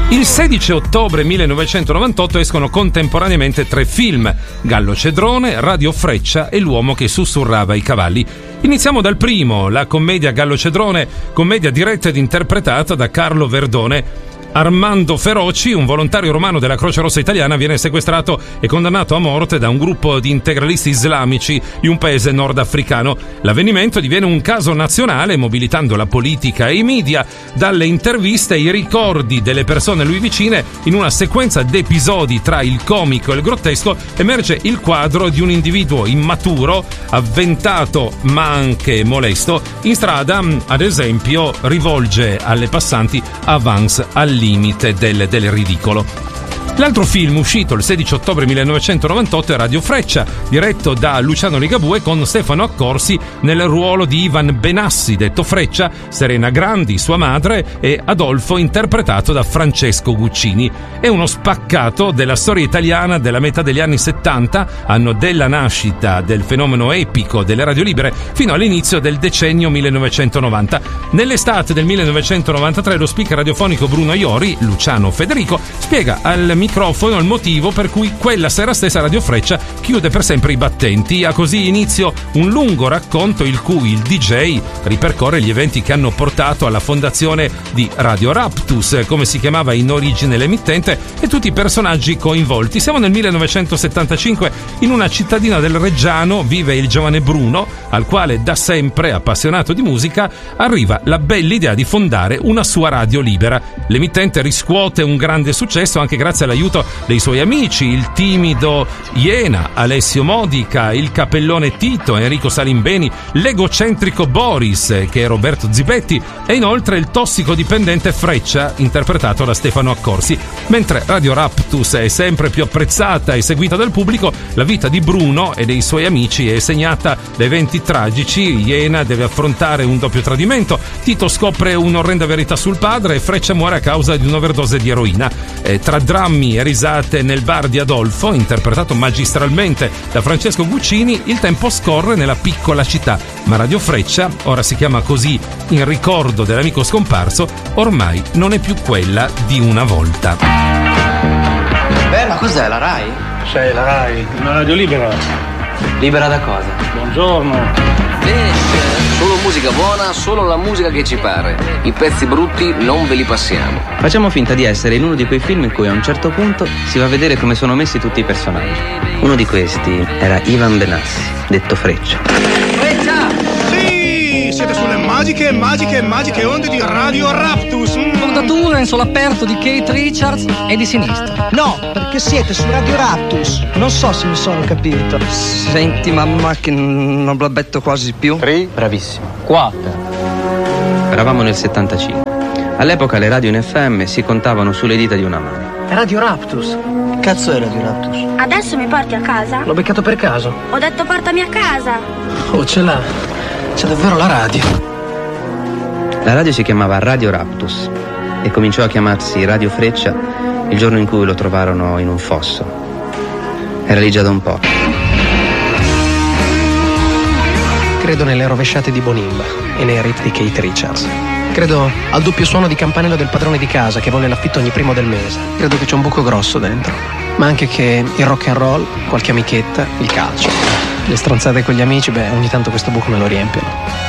Il 16 ottobre 1998 escono contemporaneamente 3 film: Gallo Cedrone, Radio Freccia e L'uomo che sussurrava i cavalli. Iniziamo dal primo, la commedia Gallo Cedrone, commedia diretta ed interpretata da Carlo Verdone. Armando Feroci, un volontario romano della Croce Rossa italiana, viene sequestrato e condannato a morte da un gruppo di integralisti islamici di un paese nordafricano. L'avvenimento diviene un caso nazionale, mobilitando la politica e i media. Dalle interviste ai ricordi delle persone a lui vicine, in una sequenza d'episodi tra il comico e il grottesco, emerge il quadro di un individuo immaturo, avventato ma anche molesto. In strada, ad esempio, rivolge alle passanti avance al limite del ridicolo. L'altro film uscito il 16 ottobre 1998 è Radio Freccia, diretto da Luciano Ligabue con Stefano Accorsi nel ruolo di Ivan Benassi, detto Freccia, Serena Grandi, sua madre, e Adolfo, interpretato da Francesco Guccini. È uno spaccato della storia italiana della metà degli anni 70, anno della nascita del fenomeno epico delle radio libere, fino all'inizio del decennio 1990. Nell'estate del 1993 lo speaker radiofonico Bruno Iori, Luciano Federico, spiega al microfono il motivo per cui quella sera stessa Radio Freccia chiude per sempre i battenti. Ha così inizio un lungo racconto il cui il DJ ripercorre gli eventi che hanno portato alla fondazione di Radio Raptus, come si chiamava in origine l'emittente, e tutti i personaggi coinvolti. Siamo nel 1975, in una cittadina del Reggiano vive il giovane Bruno, al quale da sempre appassionato di musica arriva la bella idea di fondare una sua radio libera. L'emittente riscuote un grande successo anche grazie all'aiuto dei suoi amici, il timido Iena, Alessio Modica, il capellone Tito, Enrico Salimbeni, l'egocentrico Boris, che è Roberto Zibetti, e inoltre il tossicodipendente Freccia, interpretato da Stefano Accorsi. Mentre Radio Raptus è sempre più apprezzata e seguita dal pubblico, la vita di Bruno e dei suoi amici è segnata da eventi tragici. Iena deve affrontare un doppio tradimento, Tito scopre un'orrenda verità sul padre e Freccia muore a causa di un'overdose di eroina. Tra drammi e risate nel bar di Adolfo, interpretato magistralmente da Francesco Guccini, il tempo scorre nella piccola città, ma Radio Freccia, ora si chiama così in ricordo dell'amico scomparso, ormai non è più quella di una volta. Beh, ma cos'è, la Rai? Sei la Rai, una radio libera. Libera da cosa? Buongiorno. Solo musica buona, solo la musica che ci pare. I pezzi brutti non ve li passiamo. Facciamo finta di essere in uno di quei film in cui a un certo punto si va a vedere come sono messi tutti i personaggi. Uno di questi era Ivan Benassi, detto Freccia. Freccia! Sì, siete sulle magiche onde di Radio Raptus. Portatura in solo aperto di Keith Richards e di sinistra. No, perché siete su Radio Raptus. Non so se mi sono capito. Senti mamma che non blabbetto quasi più. 3, Bravissimo. 4. Eravamo nel 75. All'epoca le radio in FM si contavano sulle dita di una mano. Radio Raptus. Cazzo è Radio Raptus? Adesso mi porti a casa? L'ho beccato per caso. Ho detto portami a casa. Oh, ce l'ha. C'è davvero la radio. La radio si chiamava Radio Raptus e cominciò a chiamarsi Radio Freccia il giorno in cui lo trovarono in un fosso. Era lì già da un po'. Credo nelle rovesciate di Bonimba e nei riff di Keith Richards. Credo al doppio suono di campanello del padrone di casa che vuole l'affitto ogni primo del mese. Credo che c'è un buco grosso dentro. Ma anche che il rock and roll, qualche amichetta, il calcio. Le stronzate con gli amici, ogni tanto questo buco me lo riempiono.